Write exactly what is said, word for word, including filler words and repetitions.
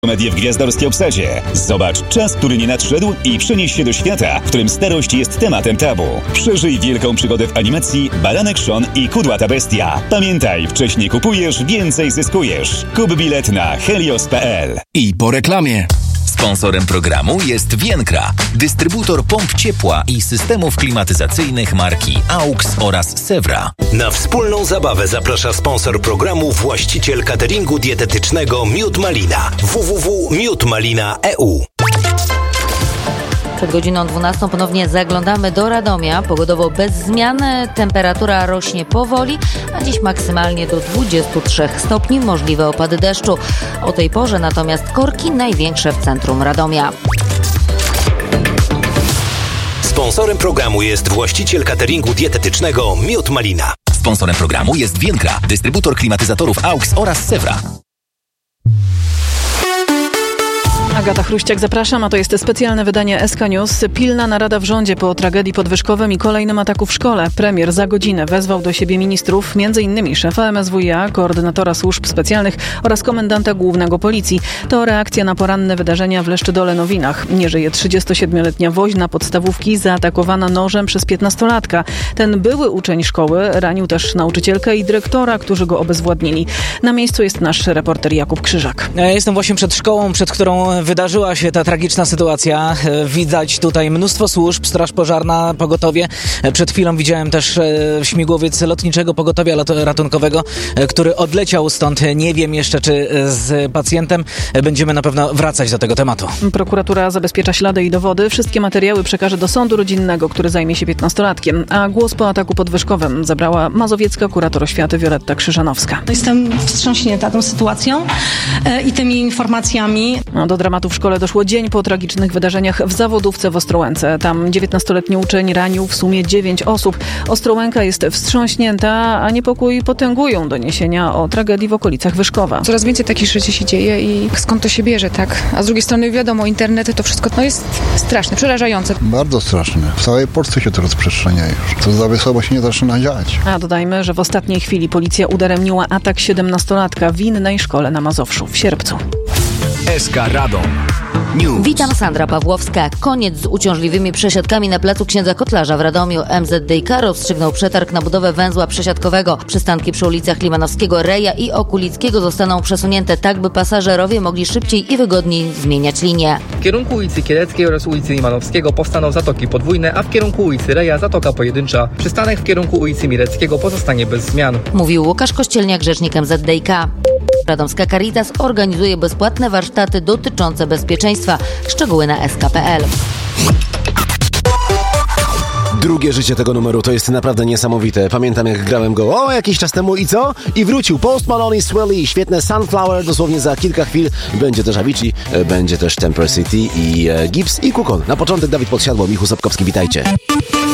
Komedię w gwiazdorskiej obsadzie. Zobacz czas, który nie nadszedł i przenieś się do świata, w którym starość jest tematem tabu. Przeżyj wielką przygodę w animacji Baranek Sean i Kudłata Bestia. Pamiętaj, wcześniej kupujesz, więcej zyskujesz. Kup bilet na helios kropka p l. I po reklamie. Sponsorem programu jest Vienkra, dystrybutor pomp ciepła i systemów klimatyzacyjnych marki AUX oraz Sewra. Na wspólną zabawę zaprasza sponsor programu, właściciel cateringu dietetycznego Miód Malina. w w w kropka miód malina kropka e u. Przed godziną dwunastą ponownie zaglądamy do Radomia. Pogodowo bez zmian, temperatura rośnie powoli, a dziś maksymalnie do dwudziestu trzech stopni, możliwe opady deszczu. O tej porze natomiast korki największe w centrum Radomia. Sponsorem programu jest właściciel cateringu dietetycznego Miód Malina. Sponsorem programu jest Vienkra, dystrybutor klimatyzatorów AUX oraz Sewra. Agata Chruściak, zapraszam, a to jest specjalne wydanie S K News. Pilna narada w rządzie po tragedii pod Wyszkowem i kolejnym ataku w szkole. Premier za godzinę wezwał do siebie ministrów, między innymi szefa M S W i A, koordynatora służb specjalnych oraz komendanta głównego policji. To reakcja na poranne wydarzenia w Leszczydole-Nowinach. Nie żyje trzydziestosiedmioletnia woźna podstawówki zaatakowana nożem przez piętnastolatka. Ten były uczeń szkoły ranił też nauczycielkę i dyrektora, którzy go obezwładnili. Na miejscu jest nasz reporter Jakub Krzyżak. Ja jestem właśnie przed szkołą, przed którą wydarzyła się ta tragiczna sytuacja. Widać tutaj mnóstwo służb, straż pożarna, pogotowie. Przed chwilą widziałem też śmigłowiec lotniczego pogotowia ratunkowego, który odleciał stąd. Nie wiem jeszcze, czy z pacjentem. Będziemy na pewno wracać do tego tematu. Prokuratura zabezpiecza ślady i dowody. Wszystkie materiały przekaże do sądu rodzinnego, który zajmie się piętnastolatkiem. A głos po ataku pod Wyszkowem zabrała mazowiecka kurator oświaty Wioletta Krzyżanowska. Jestem wstrząśnięta tą sytuacją i tymi informacjami. No, do dramatu w szkole doszło dzień po tragicznych wydarzeniach w Zawodówce w Ostrołęce. Tam dziewiętnastoletni uczeń ranił w sumie dziewięć osób. Ostrołęka jest wstrząśnięta, a niepokój potęgują doniesienia o tragedii w okolicach Wyszkowa. Coraz więcej takich rzeczy się dzieje i skąd to się bierze, tak? A z drugiej strony wiadomo, internety to wszystko no jest straszne, przerażające. Bardzo straszne. W całej Polsce się to rozprzestrzenia już. To za wysoko się nie zaczyna dziać. A dodajmy, że w ostatniej chwili policja udaremniła atak siedemnastolatka w innej szkole na Mazowszu w sierpcu. S K Radom News. Witam, Sandra Pawłowska. Koniec z uciążliwymi przesiadkami na placu Księdza Kotlarza w Radomiu. M Z D I K rozstrzygnął przetarg na budowę węzła przesiadkowego. Przystanki przy ulicach Limanowskiego, Reja i Okulickiego zostaną przesunięte tak, by pasażerowie mogli szybciej i wygodniej zmieniać linię. W kierunku ulicy Kieleckiej oraz ulicy Limanowskiego powstaną zatoki podwójne, a w kierunku ulicy Reja zatoka pojedyncza. Przystanek w kierunku ulicy Mileckiego pozostanie bez zmian. Mówił Łukasz Kościelniak, rzecznik M Z D I K. Radomska Caritas organizuje bezpłatne warsztaty dotyczące bezpieczeństwa. Szczegóły na s k kropka p l. Drugie życie tego numeru to jest naprawdę niesamowite. Pamiętam, jak grałem go o jakiś czas temu i co? I wrócił Post Malone i Swelly. Świetne Sunflower, dosłownie za kilka chwil. Będzie też Avicii, będzie też Temper City i e, Gibbs i Kukon. Na początek Dawid Podsiadło, Michu Sapkowski, witajcie.